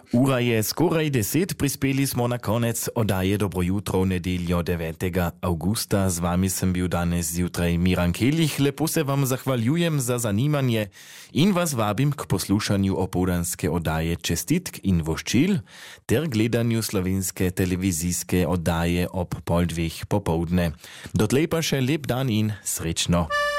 Ura je skoraj 10, prispeli smo na konec oddaje Dobro jutro v nedeljo 9. augusta. Z vami sem bil danes zjutraj Miran Kelih. Lepo se vam zahvaljujem za zanimanje in vas vabim k poslušanju opoldanske oddaje Čestitk in voščil ter gledanju slovenske televizijske oddaje ob 1:30 popoldne. Dotlej pa še lep dan in srečno.